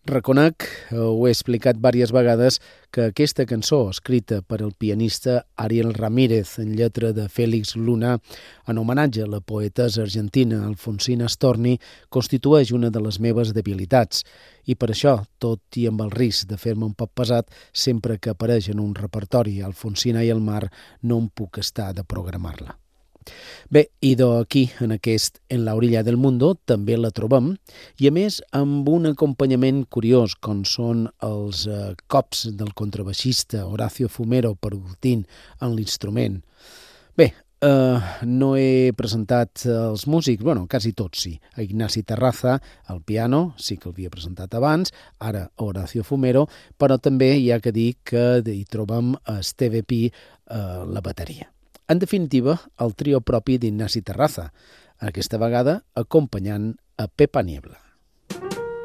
Reconec, ho he explicat diverses vegades, que aquesta cançó, escrita per el pianista Ariel Ramírez en lletra de Félix Luna, en homenatge a la poetessa argentina Alfonsina Storni, constitueix una de les meves debilitats. I per això, tot i amb el risc de fer-me un poc pesat, sempre que apareix en un repertori Alfonsina i el mar, no em puc estar de programar-la. Bé, i d'aquí, en aquest En la orilla del mundo, també la trobem, i a més amb un acompanyament curiós, com són els cops del contrabaixista Horacio Fumero percutint en l'instrument. Bé, no he presentat els músics, quasi tots sí. A Ignasi Terraza, al piano, sí que l'havia presentat abans, ara Horacio Fumero, però també hi ha que dir que hi trobem Esteve Pi a la bateria. En definitiva, el trio propi d'Ignasi Terraza, aquesta vegada acompanyant a Pepa Niebla.